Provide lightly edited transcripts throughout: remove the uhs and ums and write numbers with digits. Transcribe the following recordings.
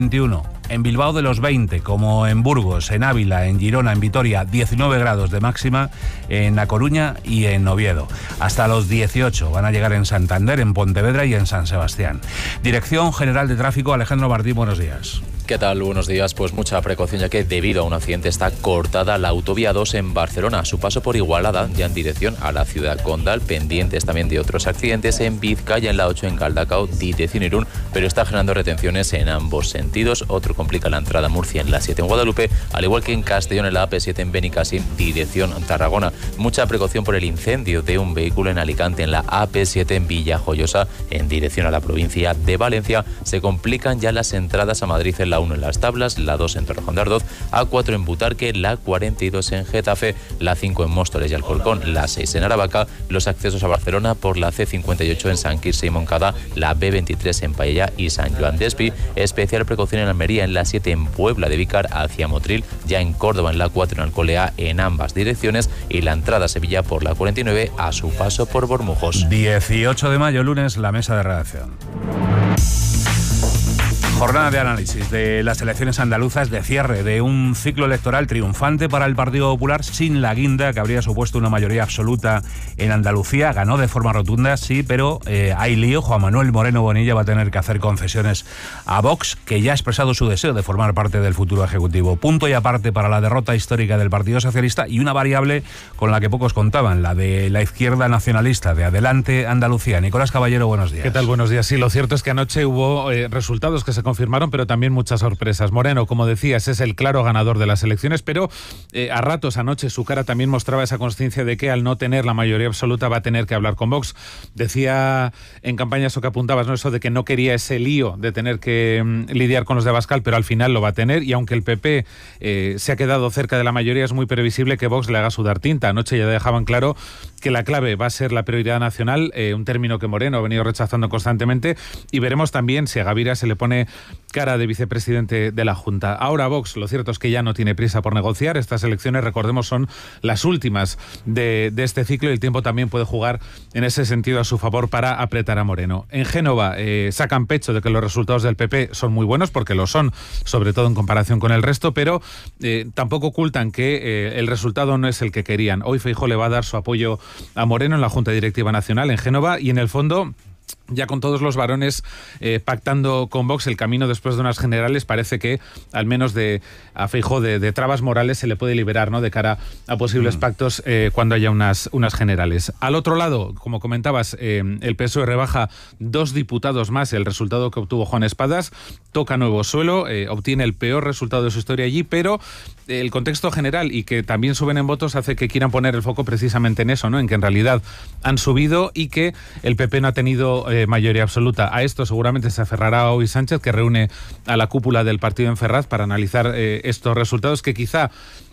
21, en Bilbao de los 20, como en Burgos, en Ávila, en Girona, en Vitoria, 19 grados de máxima, en A Coruña y en Oviedo. Hasta los 18 van a llegar en Santander, en Pontevedra y en San Sebastián. Dirección General de Tráfico, Alejandro Martín, buenos días. ¿Qué tal? Buenos días. Pues mucha precaución, ya que debido a un accidente está cortada la autovía 2 en Barcelona, a su paso por Igualada, ya en dirección a la ciudad condal, pendientes también de otros accidentes en Vizcaya, en la 8 en Galdacao, dirección Irún, pero está generando retenciones en ambos sentidos. Otro complica la entrada a Murcia en la 7 en Guadalupe, al igual que en Castellón en la AP7 en Benicàssim, dirección Tarragona. Mucha precaución por el incendio de un vehículo en Alicante en la AP7 en Villajoyosa, en dirección a la provincia de Valencia. Se complican ya las entradas a Madrid en la 1 en Las Tablas, la 2 en Torrejón de Ardoz, A4 en Butarque, la 42 en Getafe, la 5 en Móstoles y Alcorcón, la 6 en Aravaca, los accesos a Barcelona por la C58 en San Quirze y Moncada, la B23 en Paella y San Joan de Espí. Especial precaución en Almería en la 7 en Puebla de Vícar hacia Motril, ya en Córdoba en la 4 en Alcolea en ambas direcciones, y la entrada a Sevilla por la 49 a su paso por Bormujos. 18 de mayo, lunes, la mesa de redacción. Jornada de análisis de las elecciones andaluzas, de cierre de un ciclo electoral triunfante para el Partido Popular, sin la guinda que habría supuesto una mayoría absoluta en Andalucía. Ganó de forma rotunda, sí, pero hay lío. Juan Manuel Moreno Bonilla va a tener que hacer concesiones a Vox, que ya ha expresado su deseo de formar parte del futuro Ejecutivo. Punto y aparte para la derrota histórica del Partido Socialista, y una variable con la que pocos contaban, la de la izquierda nacionalista de Adelante Andalucía. Nicolás Caballero, buenos días. ¿Qué tal? Buenos días. Sí, lo cierto es que anoche hubo resultados que se confirmaron, pero también muchas sorpresas. Moreno, como decías, es el claro ganador de las elecciones, pero a ratos anoche su cara también mostraba esa consciencia de que al no tener la mayoría absoluta va a tener que hablar con Vox. Decía en campaña eso que apuntabas, ¿no? Eso de que no quería ese lío de tener que lidiar con los de Abascal, pero al final lo va a tener, y aunque el PP se ha quedado cerca de la mayoría, es muy previsible que Vox le haga sudar tinta. Anoche ya dejaban claro que la clave va a ser la prioridad nacional, un término que Moreno ha venido rechazando constantemente, y veremos también si a Gavira se le pone cara de vicepresidente de la Junta. Ahora Vox, lo cierto es que ya no tiene prisa por negociar. Estas elecciones, recordemos, son las últimas de este ciclo, y el tiempo también puede jugar en ese sentido a su favor para apretar a Moreno. En Génova sacan pecho de que los resultados del PP son muy buenos, porque lo son, sobre todo en comparación con el resto, pero tampoco ocultan que el resultado no es el que querían. Hoy Feijóo le va a dar su apoyo a Moreno en la Junta Directiva Nacional en Génova, y en el fondo, ya con todos los varones pactando con Vox el camino después de unas generales, parece que al menos a Feijóo de trabas morales se le puede liberar, ¿no?, de cara a posibles pactos cuando haya unas generales. Al otro lado, como comentabas, el PSOE rebaja 2 diputados más el resultado que obtuvo Juan Espadas, toca nuevo suelo, obtiene el peor resultado de su historia allí, pero el contexto general y que también suben en votos hace que quieran poner el foco precisamente en eso, ¿no?, en que en realidad han subido y que el PP no ha tenido mayoría absoluta. A esto seguramente se aferrará hoy Sánchez, que reúne a la cúpula del partido en Ferraz para analizar estos resultados que quizá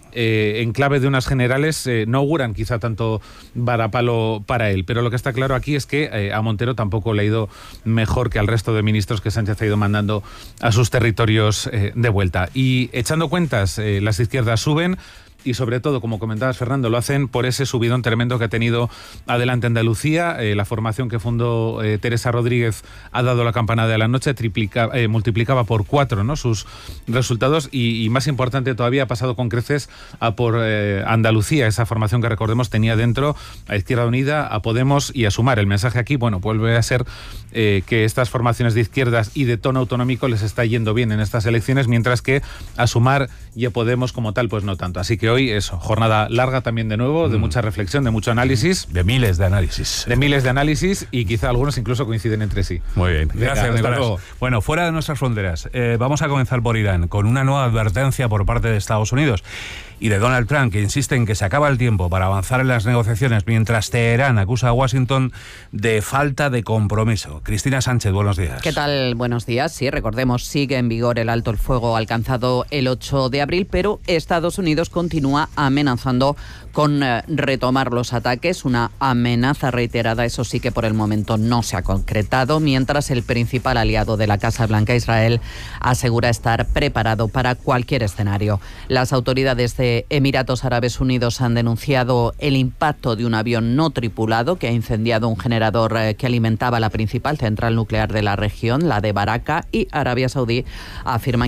en clave de unas generales no auguran quizá tanto varapalo para él, pero lo que está claro aquí es que a Montero tampoco le ha ido mejor que al resto de ministros que Sánchez ha ido mandando a sus territorios de vuelta. Y echando cuentas, las izquierdas suben, y sobre todo, como comentabas, Fernando, lo hacen por ese subidón tremendo que ha tenido Adelante Andalucía. La formación que fundó Teresa Rodríguez ha dado la campanada de la noche, multiplicaba por 4, ¿no?, sus resultados, y más importante todavía, ha pasado con creces a por Andalucía, esa formación que, recordemos, tenía dentro a Izquierda Unida, a Podemos y a Sumar. El mensaje aquí, bueno, vuelve a ser que estas formaciones de izquierdas y de tono autonómico les está yendo bien en estas elecciones, mientras que a Sumar y a Podemos como tal, pues no tanto. Así que hoy eso, jornada larga también de nuevo, de mucha reflexión, de mucho análisis. De miles de análisis. De miles de análisis, y quizá algunos incluso coinciden entre sí. Muy bien. Gracias, Nicolás. Bueno, fuera de nuestras fronteras, vamos a comenzar por Irán, con una nueva advertencia por parte de Estados Unidos y de Donald Trump, que insiste en que se acaba el tiempo para avanzar en las negociaciones, mientras Teherán acusa a Washington de falta de compromiso. Cristina Sánchez, buenos días. ¿Qué tal? Buenos días. Sí, recordemos, sigue en vigor el alto el fuego alcanzado el 8 de abril, pero Estados Unidos continúa continúa amenazando con retomar los ataques, una amenaza reiterada, eso sí que por el momento no se ha concretado, mientras el principal aliado de la Casa Blanca, Israel, asegura estar preparado para cualquier escenario. Las autoridades de Emiratos Árabes Unidos han denunciado el impacto de un avión no tripulado que ha incendiado un generador que alimentaba la principal central nuclear de la región, la de Baraka, y Arabia Saudí afirma